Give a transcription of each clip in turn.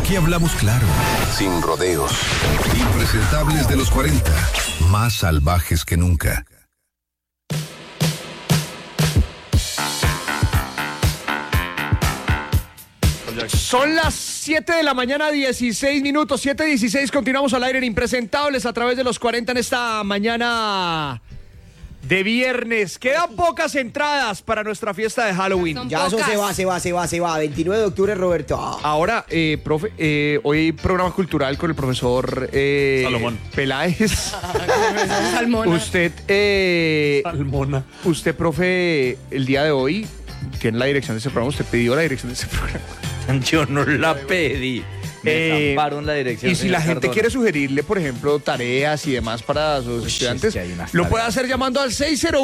Aquí hablamos claro, sin rodeos. Impresentables de los 40, más salvajes que nunca. Son las 7 de la mañana, 16 minutos, 7:16, continuamos al aire en Impresentables a través de los 40 en esta mañana de viernes. Quedan pocas entradas para nuestra fiesta de Halloween. Son Ya pocas. eso se va. 29 de octubre, Roberto. Ahora, profe, hoy hay programa cultural con el profesor Salomón Peláez. Salmona. Salmona. Usted, profe, el día de hoy tiene la dirección de ese programa. Usted pidió la dirección de ese programa. Yo no la pedí. Me zamparon la dirección. Y si la gente quiere sugerirle, por ejemplo, tareas y demás para sus estudiantes, es que hay unas lo tareas. puede hacer llamando al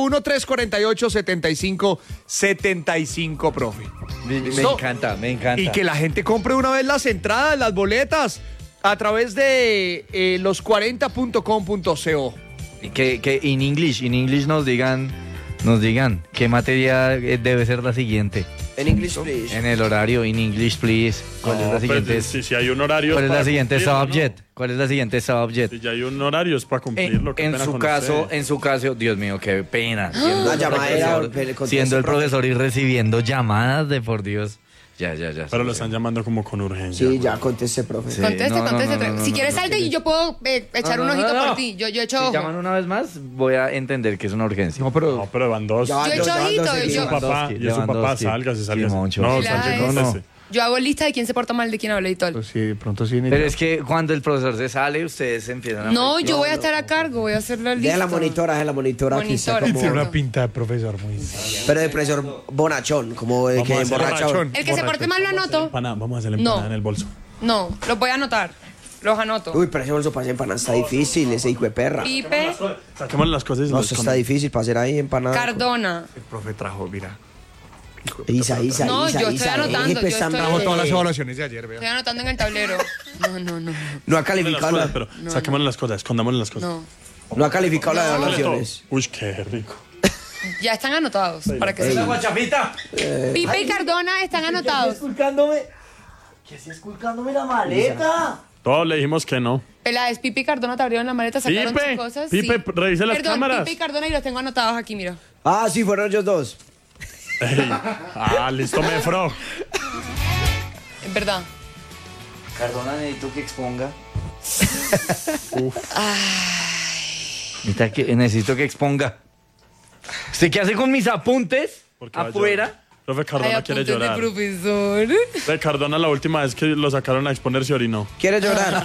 601-348-7575, profe. Me ¿Listo? encanta, me encanta. Y que la gente compre una vez las entradas, las boletas, a través de los40.com.co. Y que en English nos digan qué materia debe ser la siguiente. En English, please. En el horario, in English, please. ¿Cuál es la siguiente? Si hay un horario. ¿Cuál es la para siguiente cumplirlo, subject? ¿Cuál es la siguiente subject? Si ya hay un horario es para cumplirlo. qué En pena su con caso, usted. Dios mío, qué pena. La llamadera, Siendo el profesor y recibiendo llamadas de por Dios. Ya. Pero lo están llamando como con urgencia. Sí, ya conteste, profe. Sí. Conteste. No, Si quieres salte y yo puedo echar un ojito por ti. Yo echo Si ojo. llaman una vez más, voy a entender que es una urgencia. No, pero No, pero van dos. Ya Yo echo ojito. Y su papá, Lewandowski. sálgase. Moncho. No, Claro, Sánchez, es. cóntese. Yo hago lista de quién se porta mal, de quién habla y todo. pues sí, de pronto sí. Pero es que cuando el profesor se sale, ustedes empiezan a... No, yo voy a estar a cargo, voy a hacer la lista. Deja la monitora aquí está Monitora. como... Tiene una pinta de profesor muy... Pero de profesor bonachón, como de Vamos que a hacer emborrachón. bonachón. El que se porte mal lo anoto. Vamos a hacer empanada No. en el bolso. No, los voy a anotar. Los anoto. Uy, pero ese bolso para hacer empanadas está difícil, ese hijo de perra. Pipe, Saquemos las cosas y No, las eso está difícil para hacer ahí empanadas. Cardona. El profe trajo, mira. Isa. No, yo estoy anotando, yo estoy- Trajo todas las evaluaciones de ayer, vea. Estoy anotando en el tablero. No. No ha calificado cosas, la... pero saquemos las cosas, escondámosle las cosas. No. No ha calificado las No. evaluaciones. Uy, qué rico. Ya están anotados. Para que se... guachapita! Pipe y Cardona están anotados. ¿Qué si esculcándome la maleta? Todos le dijimos que no. Peláez, Pipe y Cardona te abrieron la maleta, sacaron Pipe, sus cosas. Pipe, sí. revise las Perdón, cámaras. Pipe y Cardona y los tengo anotados aquí, mira. Ah, sí, fueron ellos dos. Ey. Listo, me frog. Es verdad. Cardona, necesito que exponga. Necesito que exponga. ¿Usted qué hace con mis apuntes? Porque va a afuera? llorar. Profe Cardona Ay, quiere apuntes de llorar. profesor. Profe Cardona la última vez que lo sacaron a exponer se orinó. Quiere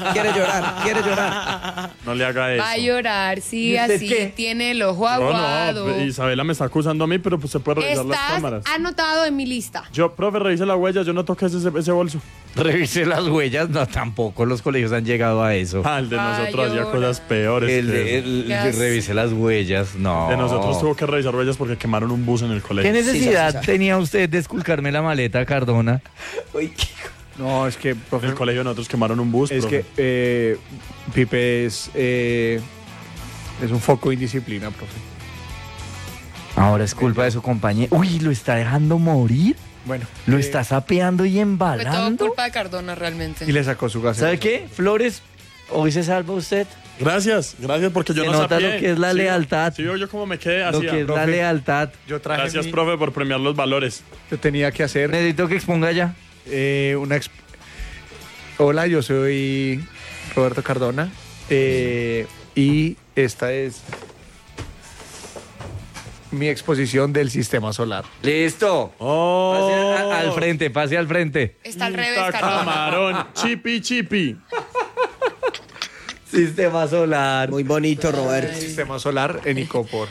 llorar. No le haga eso. Va a llorar, sí, ¿Y usted así. qué? Tiene el ojo aguado. No, Isabela me está acusando a mí, pero pues se puede revisar las Estás cámaras. anotado en mi lista. Yo, profe, revise la huella, yo no toqué ese bolso. Revise las huellas. No, tampoco los colegios han llegado a eso. El de nosotros hacía llora. cosas peores. Qué asco. Revise las huellas. No. De nosotros tuvo que revisar huellas porque quemaron un bus en el ¿Qué colegio. necesidad tenía usted de esculcarme la maleta, Cardona? Uy, qué... No, es que, En profe, el colegio de nosotros quemaron un bus, es profe. que Pipe es un foco de indisciplina, profe. Ahora es culpa de su compañero. Uy, ¿lo está dejando morir? Bueno. ¿Lo está sapeando y Fue todo embalando? culpa de Cardona realmente. Y le sacó su gasa. ¿Sabe qué? Flores, hoy se salva usted. Gracias porque yo Se no nota sapié. lo que es la Sí, lealtad. Sí, yo como me quedé Lo así. que es la profe. lealtad. Yo traje Gracias, profe, por premiar los valores. Yo tenía que hacer Necesito que exponga ya. Hola, yo soy Roberto Cardona y esta es mi exposición del sistema solar. Listo. ¡Oh! Pase al frente. Está al revés, Pinta Cardona. camarón, chipi. Sistema solar. Muy bonito, Roberto. Sistema solar en Icopor.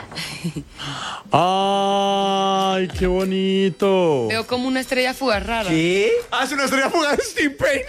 ¡Ay, qué bonito! Veo como una estrella fugaz rara. ¿Qué? ¡Ah, es una estrella fugaz de Steam Paint!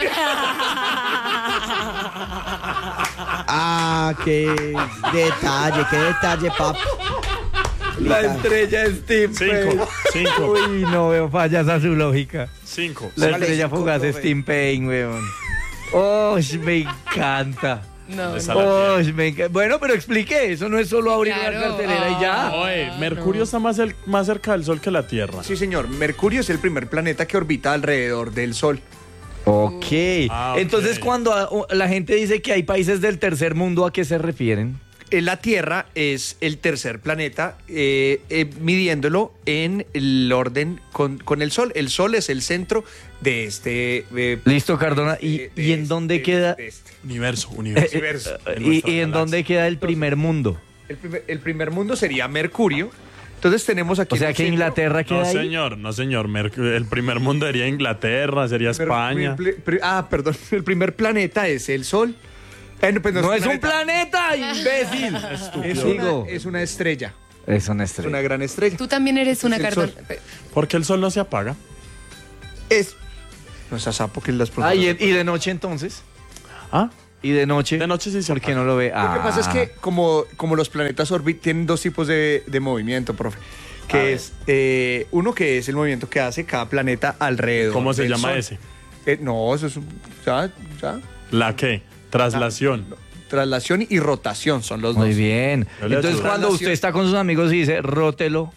Ah, qué detalle, papi. La estrella Steam. 5. Uy, no veo fallas a su lógica. 5. La Póngale estrella cinco, fugaz de profe. Steam Pain, weón. Oh, me encanta. No, Esa no. la Oh, tiene. me encanta. Bueno, pero explique, eso no es solo abrir Claro. la cartelera y ya. Oye, Mercurio está más cerca del Sol que la Tierra. Sí, señor. Mercurio es el primer planeta que orbita alrededor del Sol. Ok. Ah, ok. Entonces, cuando la gente dice que hay países del tercer mundo, ¿a qué se refieren? La Tierra es el tercer planeta, midiéndolo en el orden con el Sol. El Sol es el centro de este... Listo, Cardona. ¿Y en dónde queda? Universo. ¿Y en dónde queda el primer mundo? El primer mundo sería Mercurio. Entonces tenemos aquí... O sea en el que centro- Inglaterra queda No, ahí. señor, no, señor. El primer mundo sería Inglaterra, sería España. Perdón. El primer planeta es el Sol. Pues No es un planeta, imbécil. Es una estrella. Es una Es estrella. una gran estrella. Tú también eres una Es el carta. sol. ¿Por qué el sol no se apaga? Es... No es sapo que las Ah, ¿y de noche entonces? ¿Ah? ¿Y de noche? De noche sí se ¿Por qué apaga. no lo ve? Lo que pasa es que como los planetas tienen dos tipos de movimiento, profe. Que es uno que es el movimiento que hace cada planeta alrededor. ¿Cómo se del llama Sol. ese? No, eso es ya. ¿La qué? Traslación. Traslación y rotación son los Muy dos. bien. Yo le Entonces, ayudo. cuando usted está con sus amigos y dice, rótelo.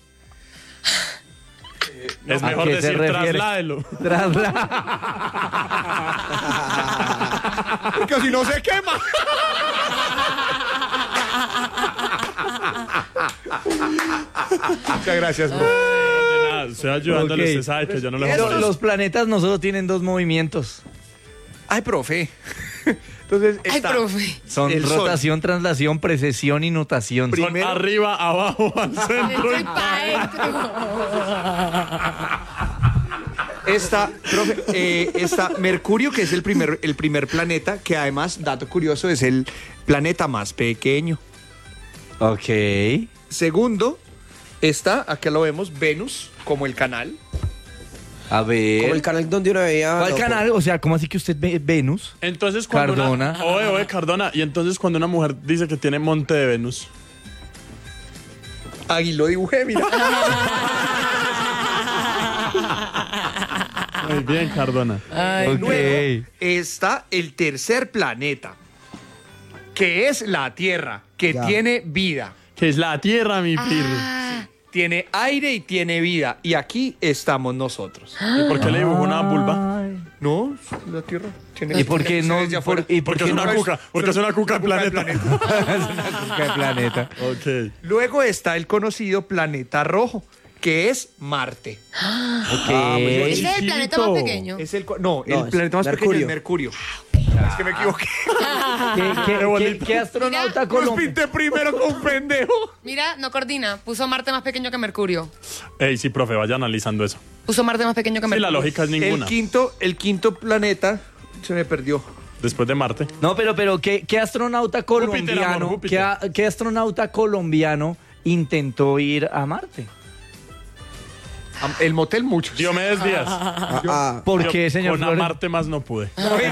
Es ¿a mejor qué se decir refiere? trasládelo. Porque si no se quema. Muchas gracias, bro. De nada, estoy ayudándole, Ok. usted sabe que yo no le Los, jodo. los planetas no solo tienen dos movimientos. Ay, profe. Entonces Ay, está profe. Son el Sol. rotación, traslación, precesión y nutación. Son primero- arriba, abajo, al centro. Estoy pa' dentro. Está Mercurio, que es el primer planeta, que además, dato curioso, es el planeta más pequeño. Ok. Segundo, está, acá lo vemos, Venus, como el canal. A ver. Como el canal donde uno veía. ¿Cuál no, canal? O sea, ¿cómo así que usted ve Venus? Entonces cuando Cardona. Oye, Cardona. Y entonces cuando una mujer dice que tiene monte de Venus. Ahí lo dibujé, mira. Muy bien, Cardona. Ok. Luego está el tercer planeta, que es la Tierra, que Ya. tiene vida. Que es la tierra, mi pirro. Tiene aire y tiene vida. Y aquí estamos nosotros. ¿Y por qué le dibujó una vulva? ¿No? La Tierra tiene ¿Y por qué no? desde afuera. ¿Y por Porque qué es no? una cuca. Porque es una cuca del planeta. ¿Qué planeta? Ok. Luego está el conocido planeta rojo, que es Marte. Ok. Ese es el planeta más Chiquito. pequeño. Es el No, el es planeta más pequeño es Mercurio. Es que me equivoqué. ¿Qué astronauta Mira, colombiano? Pinté primero con pendejo. Mira, no coordina. Puso Marte más pequeño que Mercurio. Ey, sí, profe, vaya analizando eso. Puso Marte más pequeño que Sí, Mercurio. la lógica es ninguna. El quinto planeta se me perdió. Después de Marte. No, pero ¿qué astronauta colombiano? Júpiter. ¿Qué astronauta colombiano intentó ir a Marte? El motel muchos. Diomedes Díaz. ¿Por Yo qué, señor Con Flores? Marte más no pude.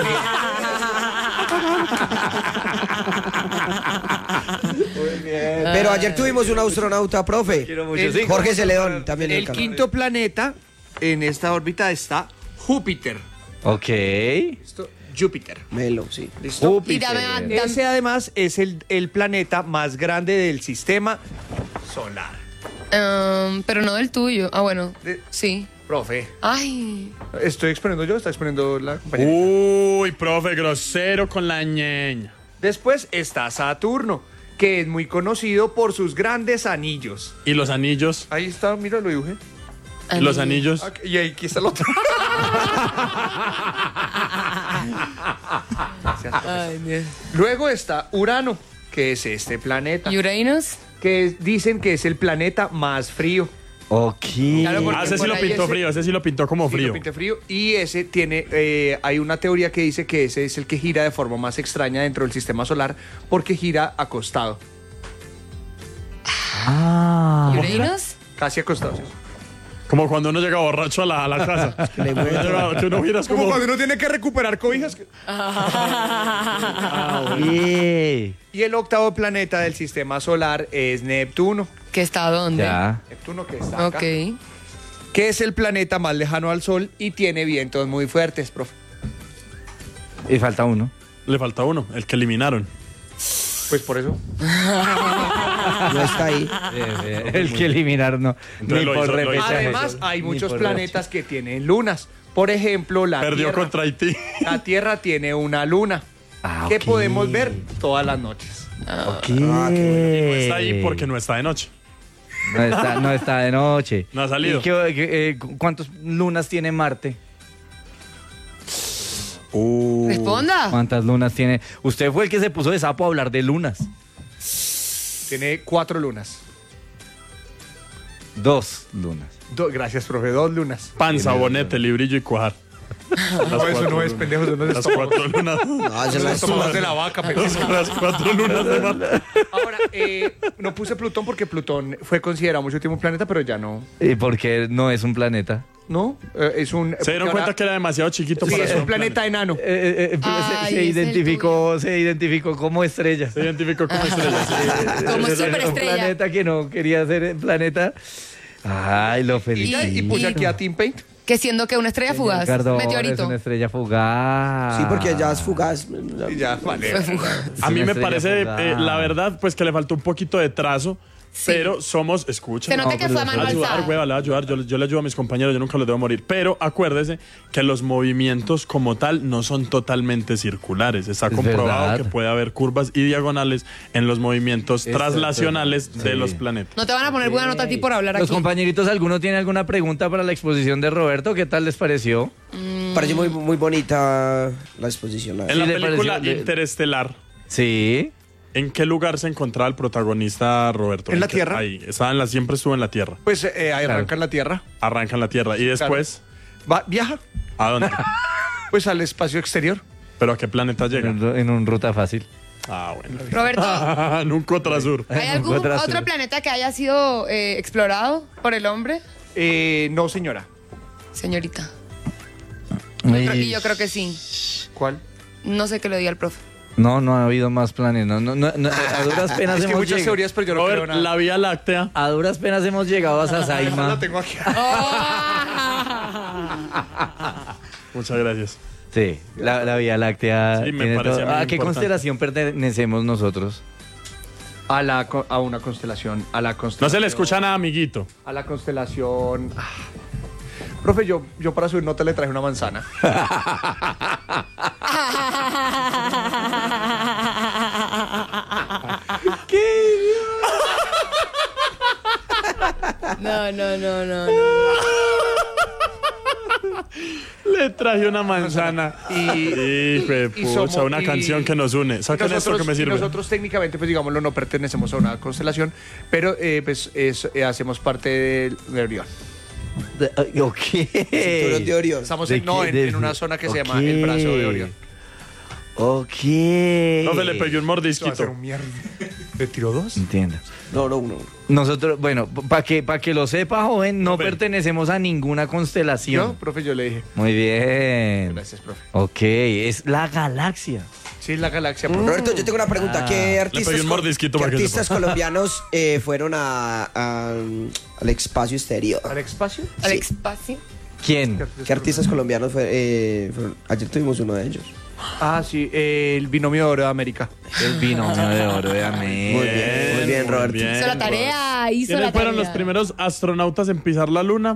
Pero ayer tuvimos un astronauta, profe. El- Jorge Celedón, también en El canal. quinto planeta en esta órbita está Júpiter. Ok. Esto, Júpiter. Melo, sí. ¿Listo? Y dame- Ese además es el planeta más grande del sistema solar. Pero no del tuyo. Ah, bueno. De- Sí. Profe, Ay. ¿estoy exponiendo yo? ¿Está exponiendo la compañera? Uy, profe, grosero con la ñeña. Después está Saturno, que es muy conocido por sus grandes anillos. ¿Y los anillos? Ahí está, mira, lo dibujé. ¿Los anillos? Y ahí aquí está el otro. Ay, Dios. Luego está Urano, que es este planeta, ¿Y Uranus? que dicen que es el planeta más frío. Ok. Claro, porque Ah, ese sí por lo ahí pintó ese- frío, ese sí lo pintó como Sí, lo frío. pinté frío. Y ese tiene, hay una teoría que dice que ese es el que gira de forma más extraña dentro del sistema solar porque gira acostado. Ah. ¿Y Uranus? Casi acostado. ¿sí? Como cuando uno llega borracho a la casa. Le mueve. Que uno gira Como como... cuando uno tiene que recuperar cobijas. Oye. Y el octavo planeta del sistema solar es Neptuno. ¿Que está dónde? Ya. Neptuno que está acá. Ok. Que es el planeta más lejano al Sol y tiene vientos muy fuertes, profe. Y falta uno. Le falta uno, el que eliminaron. Pues por eso. No está ahí. El que eliminaron, no. Entonces Ni lo por hizo- lo repechaje. hizo. Además, hay Ni muchos por planetas que tienen lunas. Por ejemplo, Perdió contra Haití. la Tierra tiene una luna que ok. podemos ver todas las noches. Ok. No está ahí porque no está de noche. No está de noche. No ha salido. ¿Y cuántas lunas tiene Marte? Responda. ¿Cuántas lunas tiene? Usted fue el que se puso de sapo a hablar de lunas. Tiene 4 lunas. 2 lunas. Gracias, profe. 2 lunas. Panza, bonete, librillo y cuajar. No, eso no es, pendejo. Eso no es Las estómago. 4 lunas. No, se Eso la es estómago de la vaca, pendejo. Las 4 lunas de Marte. Ahora, no puse Plutón porque Plutón fue considerado mucho tiempo un planeta, pero ya no. ¿Y por qué no es un planeta? ¿No? Es un... Se dieron porque cuenta que era demasiado chiquito sí, para es ser un planeta enano. Ay, Se es el identificó como estrella. Se identificó como estrella. Sí. Como Era un superestrella. planeta que no quería ser planeta. Ay, lo felicito. Y puse aquí a Team Paint. Que siendo que una estrella fugaz. Ricardo, es Meteorito. una estrella fugaz. Sí, porque ya es fugaz. Y ya, vale. Fue fugaz. A mí una me estrella parece, fugaz. la verdad, pues que le faltó un poquito de trazo. Sí. Pero somos, escucha. Se nota que fue a Le mano voy a ayudar, alzada. güey, le voy a ayudar. Yo le ayudo a mis compañeros, yo nunca los debo morir. Pero acuérdese que los movimientos como tal no son totalmente circulares. Está Es comprobado verdad. que puede haber curvas y diagonales en los movimientos traslacionales de los planetas. No te van a poner buena nota a ti por hablar Los aquí. compañeritos, ¿alguno tiene alguna pregunta para la exposición de Roberto? ¿Qué tal les pareció? Pareció muy, muy bonita la exposición. la En la ¿le película pareció? Interestelar, Sí. ¿en qué lugar se encontraba el protagonista Roberto? ¿En la qué? Tierra? Ahí, siempre estuvo en la Tierra. Pues ahí arranca en la Tierra. Arranca en la Tierra. Y después, Viaja ¿a dónde? pues al espacio exterior. ¿Pero a qué planeta llega? En un ruta fácil. Ah, bueno. Roberto, En un Contrasur. ¿hay algún Otra otro ciudad. planeta que haya sido explorado por el hombre? No, señora. Señorita. Ay, Y yo creo que sí. ¿Cuál? No sé qué le diga el profe. No ha habido más planes. A duras penas Es que hay hemos muchas llegado. teorías, pero yo no creo Robert, nada. la Vía Láctea. A duras penas hemos llegado a La Sasaima. tengo aquí. Muchas gracias. Sí, la Vía Láctea. Sí, me tiene parece todo. muy ¿A qué importante. constelación pertenecemos nosotros? A una constelación. A la No constelación. se le escucha nada, amiguito. A la constelación. Profe, yo para subir nota le traje una manzana. No. Le traje una manzana. Hijo de y pucha, somos- una y- canción que nos une. Saquen esto que me sirve. Nosotros técnicamente, pues digámoslo, no pertenecemos a una constelación, pero hacemos parte de Orión. Ok. Cinturón de Orión. Estamos ¿De en, no, qué? en una zona que se llama el brazo de Orión. Ok. No se le pegué un mordisquito. mierda. ¿Le tiró 2? Entiendo. No, uno. Nosotros, bueno, para que lo sepa, joven, no Joven. pertenecemos a ninguna ¿Yo? constelación. Profe, yo le dije. Muy bien. Gracias, profe. Ok, es la galaxia. Sí, la galaxia, profe. Roberto, yo tengo una pregunta. ¿Qué artistas, pedí un mordisquito qué para que artistas sepa. colombianos fueron al espacio exterior? ¿Al espacio? Al Sí. espacio. ¿Quién? ¿Qué artistas colombianos fueron? Ayer tuvimos uno de ellos. Ah, sí, el binomio de oro de América. El binomio de oro de América. Muy bien, Roberto. Hizo la tarea, hizo ¿Quiénes la fueron tarea. los primeros astronautas en pisar la luna?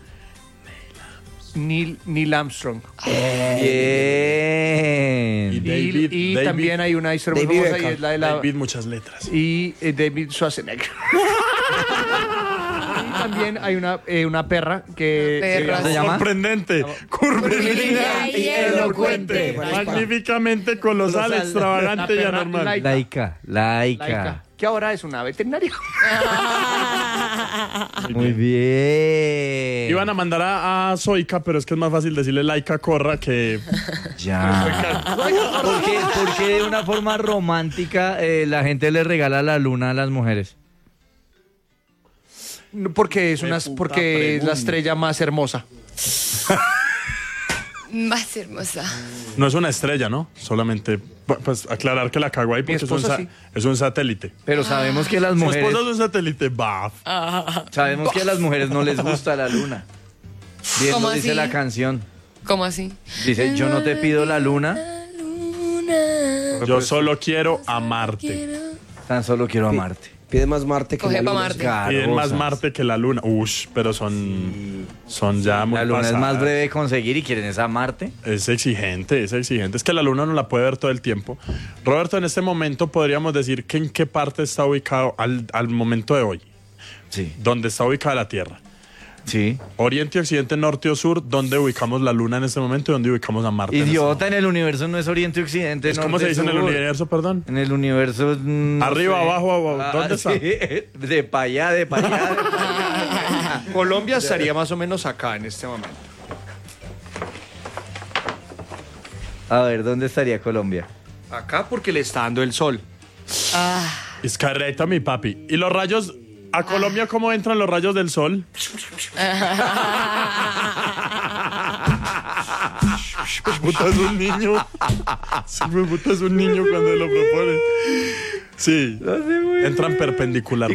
Neil Armstrong. Bien. Y también hay una historia muy David famosa y Beckham. es la de la... David, muchas letras. Y David Schwarzenegger. Y también hay una perra que... Una perra. ¿Se llama? Sorprendente, curvilínea y elocuente, elocuente. magníficamente colosal, Colosal. extravagante y La perra anormal. laica. Laica. Que ahora es una veterinaria. Muy bien. Iban a mandar a Zoica, pero es que es más fácil decirle laica corra que... Ya. ¿Por qué de una forma romántica la gente le regala la luna a las mujeres? No, porque es puta porque es la pregunta. estrella más hermosa. Más hermosa. No es una estrella, ¿no? Solamente, pues, aclarar que la cago ahí porque es esposa sí. es un satélite. Pero sabemos que las Su mujeres, esposa es un satélite, baf. sabemos que a las mujeres no les gusta la luna. Bien ¿Cómo lo dice así? la canción. ¿Cómo así? Dice, yo no te pido la luna, Yo solo quiero amarte. tan solo quiero amarte. Pide más Marte que Coge la pa' Luna. Marte. Claro, Piden más Sas. Marte que la Luna. Ush, pero son ya muy La luna es pasadas. más breve de conseguir y quieren esa Marte. Es exigente, es exigente. Es que la luna no la puede ver todo el tiempo. Roberto, en este momento podríamos decir que en qué parte está ubicado al momento de hoy. Sí. ¿Dónde está ubicada la Tierra? Sí. Oriente, occidente, norte o sur. ¿Dónde ubicamos la luna en este momento y dónde ubicamos a Marte? en este Idiota, momento? en el universo no es oriente, occidente, ¿Es como norte, se dice en el sur. universo, perdón? En el universo. No Arriba, sé. abajo, ¿dónde está? Sí, de pa' allá, de pa' allá. De pa' allá. Colombia estaría más o menos acá en este momento. A ver, ¿dónde estaría Colombia? Acá porque le está dando el sol. Es correcto, mi papi. ¿Y los rayos? ¿A Colombia cómo entran los rayos del sol? Puta es un niño. Sí, puta es un niño cuando lo propone. Sí. Entran perpendicularmente.